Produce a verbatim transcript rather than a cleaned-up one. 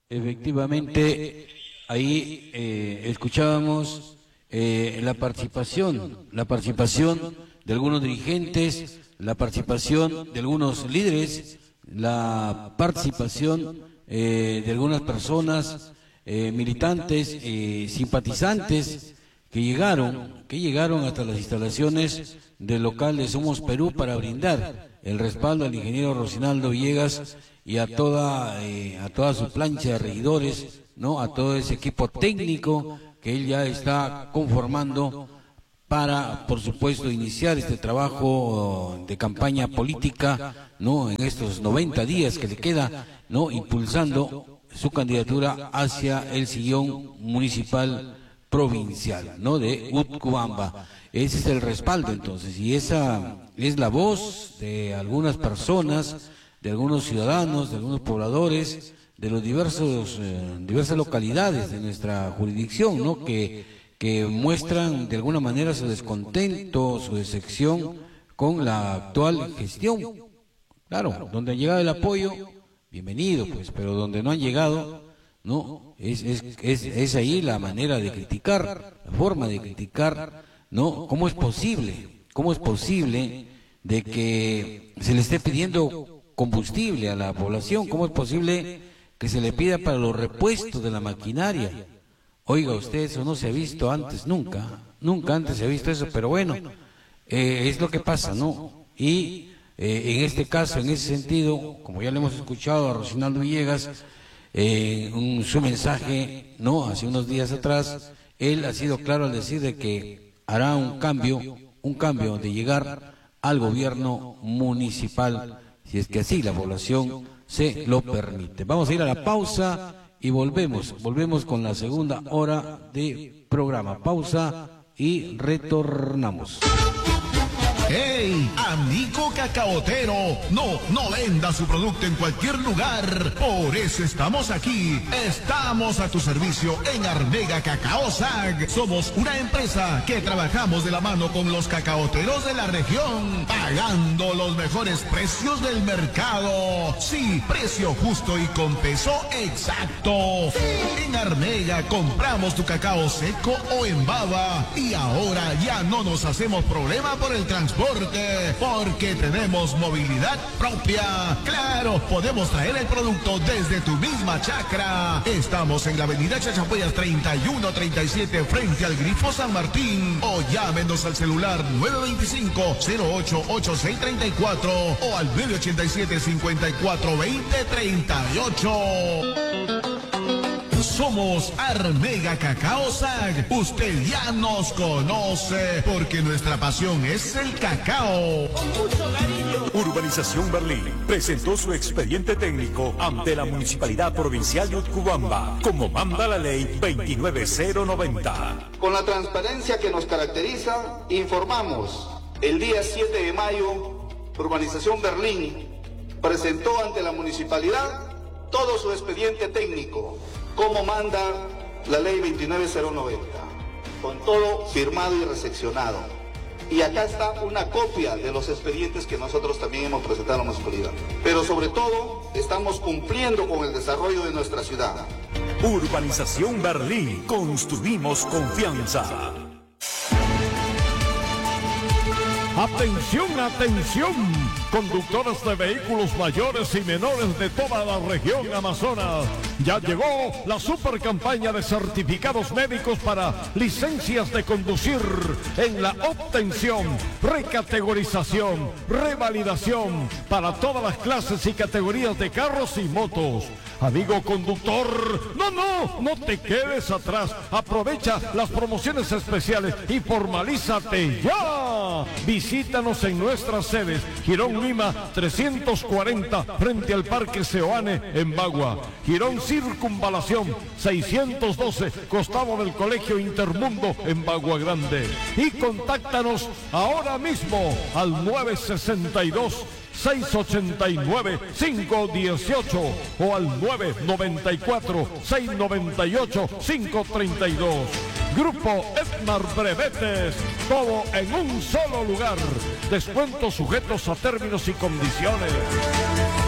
Efectivamente, ahí eh, escuchábamos eh, la participación, la participación de algunos dirigentes, la participación de algunos líderes, la participación eh, de algunas personas, eh, militantes, eh, simpatizantes que llegaron, que llegaron hasta las instalaciones del local de Somos Perú para brindar el respaldo al ingeniero Rocinaldo Villegas y a toda eh, a toda su plancha de regidores, ¿no? A todo ese equipo técnico que él ya está conformando para, por supuesto, iniciar este trabajo de campaña política, ¿no? En estos noventa días que le queda, ¿no? Impulsando su candidatura hacia el sillón municipal provincial, ¿no? De Utcubamba. Ese es el respaldo, entonces, y esa es la voz de algunas personas, de algunos ciudadanos, de algunos pobladores, de los diversos eh, diversas localidades de nuestra jurisdicción, ¿no? Que que muestran de alguna manera su descontento, su decepción con la actual gestión. Claro, donde ha llegado el apoyo, bienvenido, pues, pero donde no han llegado, no, es es es, es ahí la manera de criticar, la forma de criticar, ¿no? ¿Cómo es posible? ¿Cómo es posible de que se le esté pidiendo combustible a la población? ¿Cómo es posible que se le pida para los repuestos de la maquinaria? Oiga usted, eso no se ha visto antes, nunca, nunca antes se ha visto eso, pero bueno, eh, es lo que pasa, ¿no? Y eh, en este caso, en ese sentido, como ya le hemos escuchado a Rocinaldo Villegas, eh, un, su mensaje, ¿no? Hace unos días atrás, él ha sido claro al decir de que hará un cambio, un cambio de llegar al gobierno municipal, si es que así la población se lo permite. Vamos a ir a la pausa y volvemos, volvemos con la segunda hora de programa. Pausa y retornamos. ¡Hey, amigo cacaotero! No, no venda su producto en cualquier lugar. Por eso estamos aquí. Estamos a tu servicio en Armega Cacao S A G. Somos una empresa que trabajamos de la mano con los cacaoteros de la región, pagando los mejores precios del mercado. Sí, precio justo y con peso exacto. Sí. En Armega compramos tu cacao seco o en baba y ahora ya no nos hacemos problema por el transporte, porque tenemos movilidad propia. Claro, podemos traer el producto desde tu misma chacra. Estamos en la avenida Chachapoyas treinta y uno treinta y siete frente al Grifo San Martín, o llámenos al celular nueve dos cinco, cero ocho ocho seis tres cuatro o al nueve ocho siete, cinco cuatro dos cero tres ocho. Somos Armega Cacao S A G. Usted ya nos conoce porque nuestra pasión es el cacao. Con mucho cariño. Urbanización Berlín presentó su expediente técnico ante la Municipalidad Provincial de Utcubamba, como manda la ley veintinueve mil noventa. Con la transparencia que nos caracteriza, informamos el día siete de mayo, Urbanización Berlín presentó ante la Municipalidad todo su expediente técnico, como manda la ley veintinueve mil noventa, con todo firmado y recepcionado. Y acá está una copia de los expedientes que nosotros también hemos presentado a la municipalidad. Pero sobre todo, estamos cumpliendo con el desarrollo de nuestra ciudad. Urbanización Berlín, construimos confianza. Atención, atención, conductores de vehículos mayores y menores de toda la región Amazonas. Ya llegó la super campaña de certificados médicos para licencias de conducir en la obtención, recategorización, revalidación para todas las clases y categorías de carros y motos. Amigo conductor, no, no, no te quedes atrás. Aprovecha las promociones especiales y formalízate ya. Visítanos en nuestras sedes, Girón Lima trescientos cuarenta frente al Parque Seoane en Bagua. Girón Circunvalación seiscientos doce, costado del Colegio Intermundo en Bagua Grande. Y contáctanos ahora mismo al nueve sesenta y dos, seis ochenta y nueve, cinco dieciocho o al nueve noventa y cuatro, seis noventa y ocho, cinco treinta y dos. Grupo Edmar Brevetes, todo en un solo lugar. Descuentos sujetos a términos y condiciones.